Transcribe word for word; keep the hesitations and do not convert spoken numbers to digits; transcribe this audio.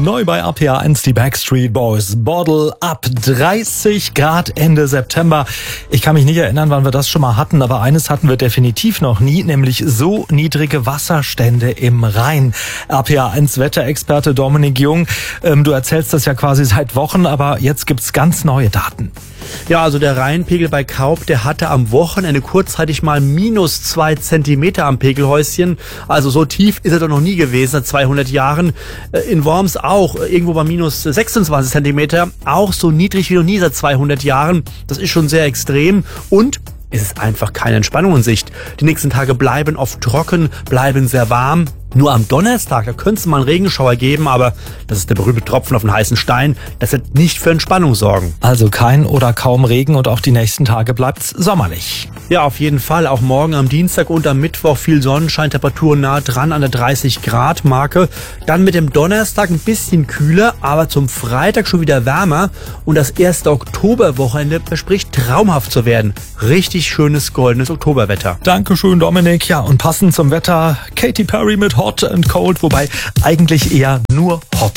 Neu bei R P R eins die Backstreet Boys. Bottle Up, dreißig Grad Ende September. Ich kann mich nicht erinnern, wann wir das schon mal hatten, aber eines hatten wir definitiv noch nie, nämlich so niedrige Wasserstände im Rhein. R P R eins Wetterexperte Dominik Jung, ähm, du erzählst das ja quasi seit Wochen, aber jetzt gibt's ganz neue Daten. Ja, also der Rheinpegel bei Kaub, der hatte am Wochenende kurzzeitig mal minus zwei Zentimeter am Pegelhäuschen. Also so tief ist er doch noch nie gewesen, seit zweihundert Jahren. In Worms auch, irgendwo bei minus sechsundzwanzig Zentimeter. Auch so niedrig wie noch nie seit zweihundert Jahren. Das ist schon sehr extrem und es ist einfach keine Entspannung in Sicht. Die nächsten Tage bleiben oft trocken, bleiben sehr warm. Nur am Donnerstag, da könnte es mal einen Regenschauer geben, aber das ist der berühmte Tropfen auf den heißen Stein. Das wird nicht für Entspannung sorgen. Also kein oder kaum Regen und auch die nächsten Tage bleibt's sommerlich. Ja, auf jeden Fall. Auch morgen am Dienstag und am Mittwoch viel Sonnenschein, Temperaturen nah dran an der dreißig Grad Marke. Dann mit dem Donnerstag ein bisschen kühler, aber zum Freitag schon wieder wärmer. Und das erste Oktoberwochenende verspricht traumhaft zu werden. Richtig schönes goldenes Oktoberwetter. Dankeschön, Dominik. Ja, und passend zum Wetter Katy Perry mit Hot and Cold, wobei eigentlich eher nur Hot.